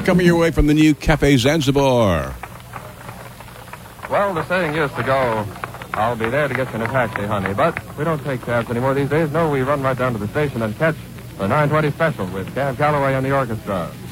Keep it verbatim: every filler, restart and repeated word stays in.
coming your way from the new Cafe Zanzibar. Well, the saying used to go, I'll be there to get you in a taxi, honey. But we don't take cabs anymore these days. No, we run right down to the station and catch the nine twenty special with Cab Calloway and the orchestra.